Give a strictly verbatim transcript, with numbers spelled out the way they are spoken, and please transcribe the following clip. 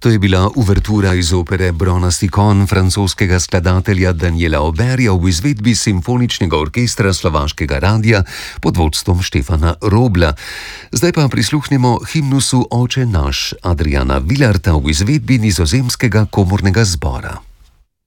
To je bila uvertura iz opere Bronasti konj francoskega skladatelja Daniela Auberja v izvedbi Simfoničnega orkestra Slovaškega radia pod vodstvom Štefana Robla. Zdaj pa prisluhnemo himnusu Oče naš Adriana Vilarta v izvedbi Nizozemskega komornega zbora.